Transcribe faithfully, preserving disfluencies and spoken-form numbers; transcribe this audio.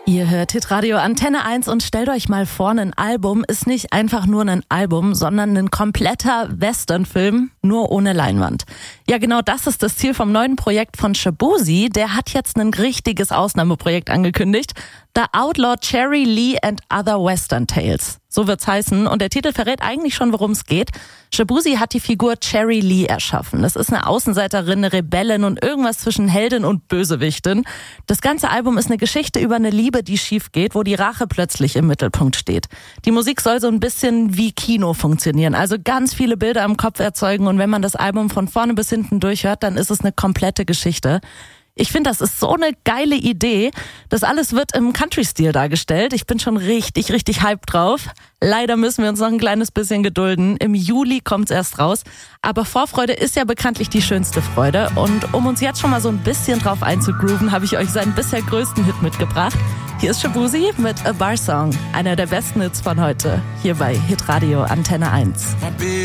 Ihr hört Hitradio Antenne eins und stellt euch mal vor, ein Album ist nicht einfach nur ein Album, sondern ein kompletter Westernfilm, nur ohne Leinwand. Ja, genau das ist das Ziel vom neuen Projekt von Shaboozey. Der hat jetzt ein richtiges Ausnahmeprojekt angekündigt. The Outlaw Cherry Lee and Other Western Tales. So wird's heißen. Und der Titel verrät eigentlich schon, worum es geht. Shaboozey hat die Figur Cherry Lee erschaffen. Das ist eine Außenseiterin, eine Rebellin und irgendwas zwischen Heldin und Bösewichtin. Das ganze Album ist eine Geschichte über eine Liebe, die schief geht, wo die Rache plötzlich im Mittelpunkt steht. Die Musik soll so ein bisschen wie Kino funktionieren. Also ganz viele Bilder im Kopf erzeugen. Und wenn man das Album von vorne bis hinten durchhört, dann ist es eine komplette Geschichte. Ich finde, das ist so eine geile Idee. Das alles wird im Country-Stil dargestellt. Ich bin schon richtig, richtig hyped drauf. Leider müssen wir uns noch ein kleines bisschen gedulden. Im Juli kommt's erst raus. Aber Vorfreude ist ja bekanntlich die schönste Freude. Und um uns jetzt schon mal so ein bisschen drauf einzugrooven, habe ich euch seinen bisher größten Hit mitgebracht. Hier ist Shaboozey mit A Bar Song. Einer der besten Hits von heute. Hier bei Hitradio Antenne eins.